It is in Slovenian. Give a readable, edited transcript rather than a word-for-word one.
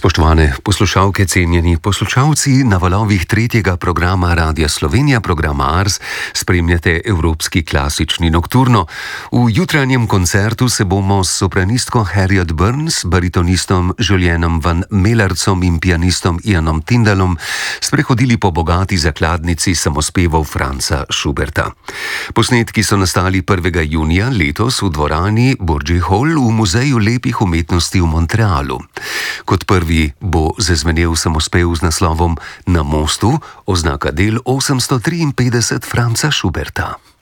Spoštovane poslušalke, cenjeni poslušalci, na valovih tretjega programa Radia Slovenija, programa Ars, spremljate Evropski klasični nokturno. V jutranjem koncertu se bomo s sopranistko Harriet Burns, baritonistom Julienom van Melercom in pianistom Ianom Tindalom sprehodili po bogati zakladnici samospevov Franza Schuberta. Posnetki so nastali 1. junija letos v dvorani Bourget Hall v Muzeju lepih umetnosti v Montrealu. Kot prvi bo zazvenel samospev z naslovom Na mostu, oznaka del 853 Franza Schuberta.